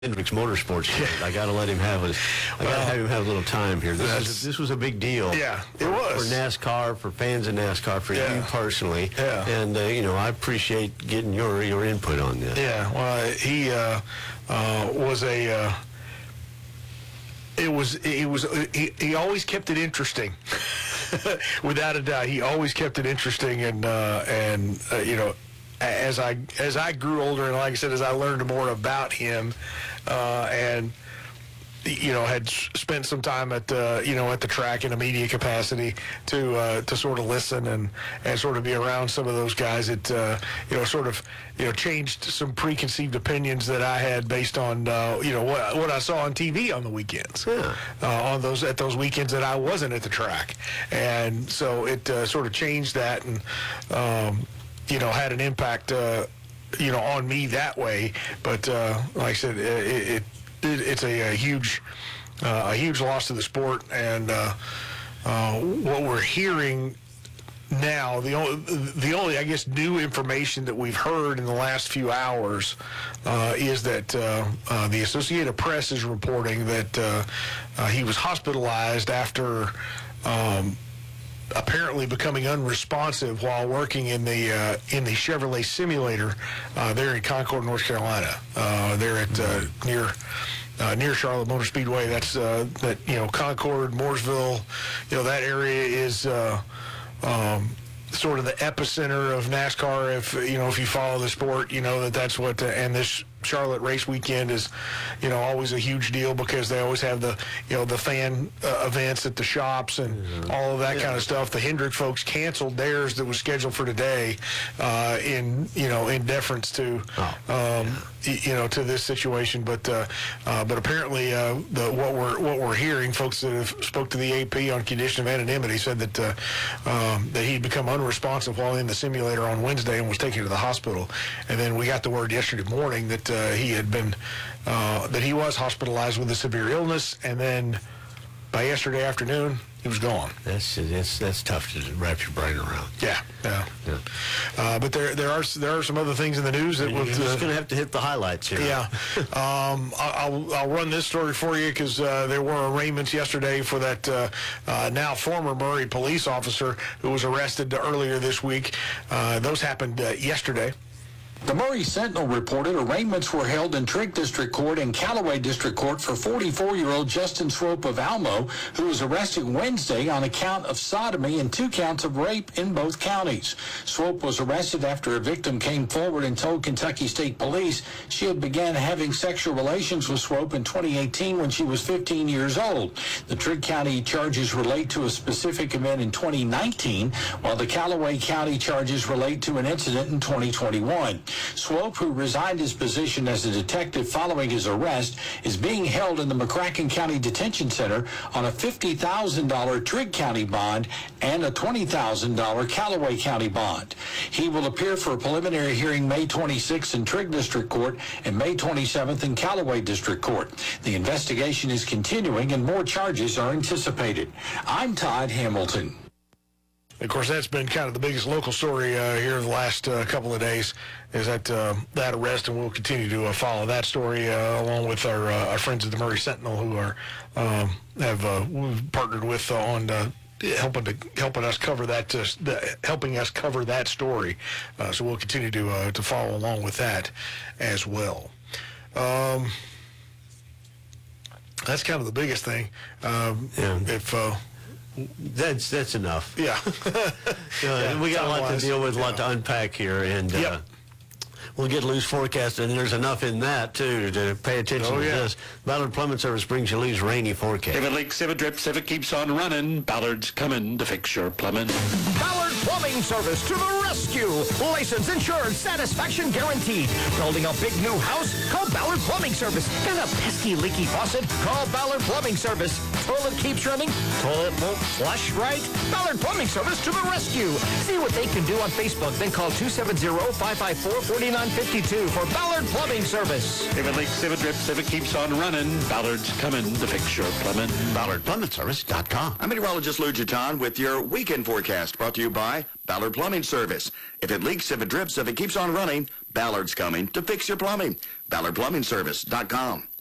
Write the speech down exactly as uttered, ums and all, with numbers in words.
Hendricks Motorsports. I got to let him have his. I got to have him have a little time here. This is this was a big deal. Yeah, it for, was for NASCAR, for fans of NASCAR, for yeah. you personally. Yeah. And uh, you know, I appreciate getting your your input on this. Yeah. Well, he uh, uh, was a. Uh, it was. It was. He, he always kept it interesting. Without a doubt, he always kept it interesting, and uh, and uh, you know. As I as I grew older, and like I said, as I learned more about him, uh, and you know, had spent some time at uh, you know at the track in a media capacity to uh, to sort of listen and, and sort of be around some of those guys, it uh, you know sort of you know changed some preconceived opinions that I had based on uh, you know what what I saw on T V on the weekends, yeah. uh, on those at those weekends that I wasn't at the track, and so it uh, sort of changed that and. Um, you know, had an impact, uh, you know, on me that way. But uh, like I said, it, it, it it's a, a huge, uh, a huge loss to the sport. And uh, uh, what we're hearing now, the only, the only, I guess, new information that we've heard in the last few hours uh, is that uh, uh, the Associated Press is reporting that uh, uh, he was hospitalized after. Um, apparently becoming unresponsive while working in the uh, in the Chevrolet simulator uh, there in Concord, North Carolina. Uh, there at uh, near uh, near Charlotte Motor Speedway. That's uh, that you know Concord, Mooresville, you know that area is uh, um, sort of the epicenter of NASCAR. If you know if you follow the sport, you know that that's what uh, and this. Charlotte race weekend is, you know, always a huge deal because they always have the, you know, the fan uh, events at the shops and mm-hmm. all of that yeah. kind of stuff. The Hendrick folks canceled theirs that was scheduled for today, uh, in you know, in deference to, oh. um, y- you know, to this situation. But uh, uh, but apparently, uh, the what we're what we're hearing, folks that have spoke to the A P on condition of anonymity said that uh, um, that he'd become unresponsive while in the simulator on Wednesday and was taken to the hospital. And then we got the word yesterday morning that. Uh, he had been, uh, that he was hospitalized with a severe illness, and then by yesterday afternoon, he was gone. That's that's that's tough to wrap your brain around. Yeah, yeah. yeah. Uh, but there there are there are some other things in the news that we're uh, just going to have to hit the highlights here. Yeah. um, I'll I'll run this story for you because uh, there were arraignments yesterday for that uh, uh, now former Murray police officer who was arrested earlier this week. Uh, those happened uh, yesterday. The Murray Sentinel reported arraignments were held in Trigg District Court and Callaway District Court for forty-four-year-old Justin Swope of Almo, who was arrested Wednesday on a count of sodomy and two counts of rape in both counties. Swope was arrested after a victim came forward and told Kentucky State Police she had began having sexual relations with Swope in twenty eighteen when she was fifteen years old. The Trigg County charges relate to a specific event in twenty nineteen, while the Callaway County charges relate to an incident in twenty twenty-one. Swope, who resigned his position as a detective following his arrest, is being held in the McCracken County Detention Center on a fifty thousand dollars Trigg County bond and a twenty thousand dollars Callaway County bond. He will appear for a preliminary hearing May twenty-sixth in Trigg District Court and May twenty-seventh in Callaway District Court. The investigation is continuing and more charges are anticipated. I'm Todd Hamilton. Of course, that's been kind of the biggest local story uh, here in the last uh, couple of days, is that uh, that arrest, and we'll continue to uh, follow that story uh, along with our uh, our friends at the Murray Sentinel, who are um, have uh, we've partnered with uh, on uh, helping to helping us cover that uh, the, helping us cover that story. Uh, so we'll continue to uh, to follow along with that as well. Um, that's kind of the biggest thing. Um, yeah. If uh, That's that's enough. Yeah. uh, yeah we got a lot to deal with, a yeah. lot to unpack here, and uh, yep. we'll get Lou's forecast, and there's enough in that, too, to pay attention oh, to yeah. this. Ballard Plumbing Service brings you Lou's rainy forecast. If it leaks, if it drips, if it keeps on running, Ballard's coming to fix your plumbing. Ballard Plumbing Service to the rescue. License, insurance, satisfaction guaranteed. Building a big new house? Call Ballard Plumbing Service. Got a pesky leaky faucet? Call Ballard Plumbing Service. Toilet keeps running? Toilet won't flush right? Ballard Plumbing Service to the rescue. See what they can do on Facebook. Then call two seven zero, five five four, four nine five two for Ballard Plumbing Service. If it leaks, if it drips, if it keeps on running, Ballard's coming to fix your plumbing. Ballard Plumbing Service dot com. I'm meteorologist Lou Jaton with your weekend forecast, brought to you by Ballard Plumbing Service. If it leaks, if it drips, if it keeps on running, Ballard's coming to fix your plumbing. Ballard Plumbing Service dot com.